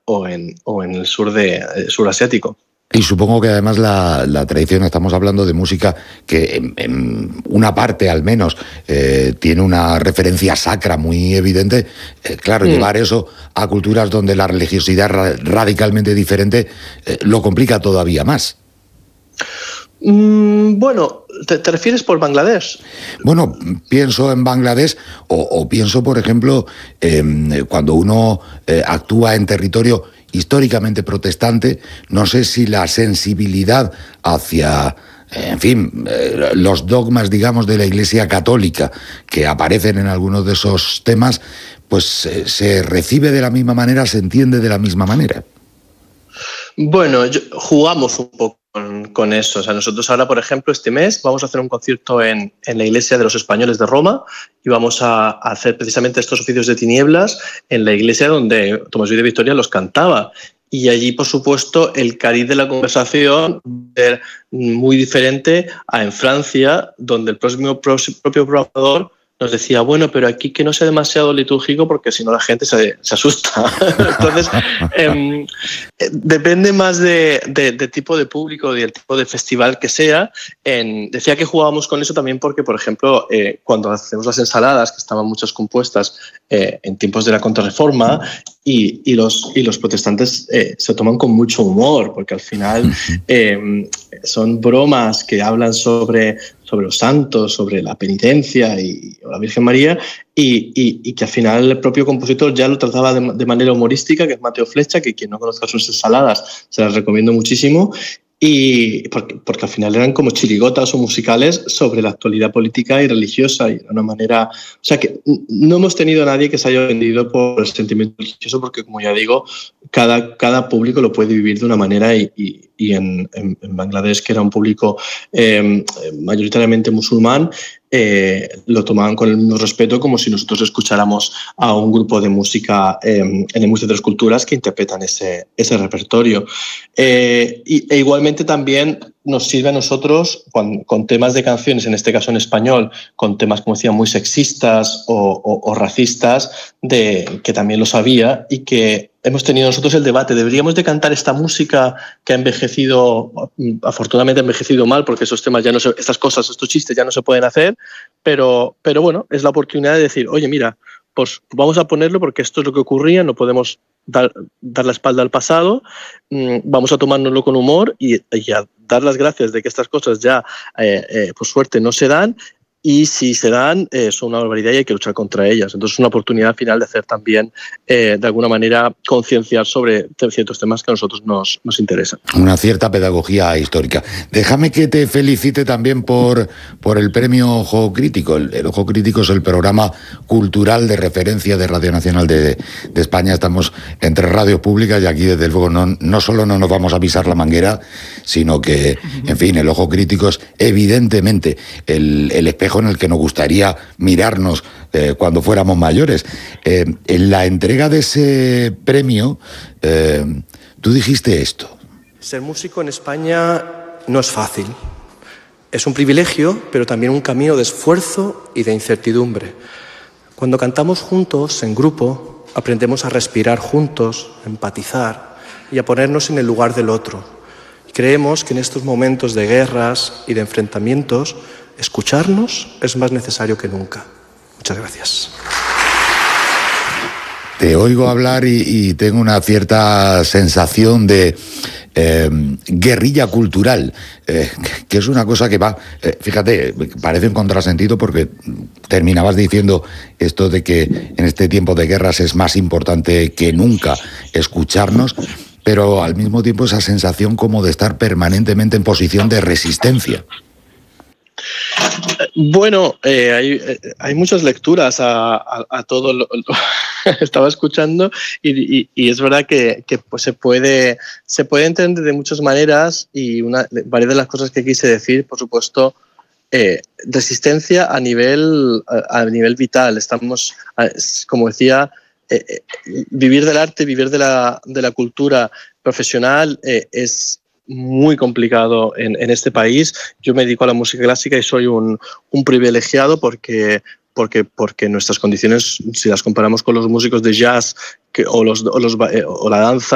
o en el sur asiático. Y supongo que además la tradición, estamos hablando de música que en una parte al menos tiene una referencia sacra muy evidente. Claro, llevar eso a culturas donde la religiosidad es radicalmente diferente lo complica todavía más. Bueno, ¿te refieres por Bangladesh? Bueno, pienso en Bangladesh o pienso, por ejemplo, cuando uno actúa en territorio históricamente protestante, no sé si la sensibilidad hacia, en fin, los dogmas, digamos, de la Iglesia Católica que aparecen en algunos de esos temas, pues se recibe de la misma manera, se entiende de la misma manera. Bueno, jugamos un poco con eso. O sea, nosotros ahora, por ejemplo, este mes vamos a hacer un concierto en la Iglesia de los Españoles de Roma y vamos a hacer precisamente estos oficios de tinieblas en la iglesia donde Tomás Luis de Victoria los cantaba. Y allí, por supuesto, el cariz de la conversación es muy diferente a en Francia, donde el propio programador nos decía, bueno, pero aquí que no sea demasiado litúrgico porque si no la gente se asusta. Entonces, depende más de tipo de público y del tipo de festival que sea. Decía que jugábamos con eso también porque, por ejemplo, cuando hacemos las ensaladas, que estaban muchas compuestas en tiempos de la Contrarreforma, y los protestantes se toman con mucho humor, porque al final son bromas que hablan sobre los santos, sobre la penitencia y la Virgen María, y que al final el propio compositor ya lo trataba de manera humorística, que es Mateo Flecha, que quien no conozca sus ensaladas se las recomiendo muchísimo, y porque al final eran como chirigotas o musicales sobre la actualidad política y religiosa, y de una manera... O sea, que no hemos tenido a nadie que se haya vendido por el sentimiento religioso, porque, como ya digo, cada público lo puede vivir de una manera, y en Bangladesh, que era un público mayoritariamente musulmán, lo tomaban con el mismo respeto como si nosotros escucháramos a un grupo de música en el Museo de las Culturas que interpretan ese repertorio. E igualmente también nos sirve a nosotros con temas de canciones, en este caso en español, con temas, como decía, muy sexistas o racistas, que también los había, y que hemos tenido nosotros el debate, ¿deberíamos de cantar esta música que ha envejecido, afortunadamente ha envejecido mal, porque esos temas ya no se, estas cosas, estos chistes ya no se pueden hacer, pero bueno, es la oportunidad de decir, oye, mira, pues vamos a ponerlo porque esto es lo que ocurría, no podemos dar la espalda al pasado, vamos a tomárnoslo con humor y a dar las gracias de que estas cosas ya, por suerte, no se dan. Y si se dan, son una barbaridad y hay que luchar contra ellas. Entonces es una oportunidad final de hacer también, de alguna manera, concienciar sobre ciertos temas que a nosotros nos interesan. Una cierta pedagogía histórica. Déjame que te felicite también por el premio Ojo Crítico. El Ojo Crítico es el programa cultural de referencia de Radio Nacional de España. Estamos entre radios públicas y aquí, desde luego, no solo no nos vamos a pisar la manguera, sino que, en fin, el Ojo Crítico es evidentemente el espejo en el que nos gustaría mirarnos cuando fuéramos mayores. En la entrega de ese premio, tú dijiste esto. Ser músico en España no es fácil. Es un privilegio, pero también un camino de esfuerzo y de incertidumbre. Cuando cantamos juntos, en grupo, aprendemos a respirar juntos, a empatizar y a ponernos en el lugar del otro. Creemos que en estos momentos de guerras y de enfrentamientos, escucharnos es más necesario que nunca. Muchas gracias. Te oigo hablar y tengo una cierta sensación de guerrilla cultural, que es una cosa que va, fíjate, parece un contrasentido porque terminabas diciendo esto de que en este tiempo de guerras es más importante que nunca escucharnos, pero al mismo tiempo esa sensación como de estar permanentemente en posición de resistencia. Bueno, hay muchas lecturas a todo lo estaba escuchando y es verdad que pues se puede entender de muchas maneras, y varias de las cosas que quise decir, por supuesto, resistencia a nivel vital. Estamos, como decía, vivir del arte, vivir de la cultura profesional es muy complicado en este país. Yo me dedico a la música clásica y soy un privilegiado porque nuestras condiciones, si las comparamos con los músicos de jazz o la danza,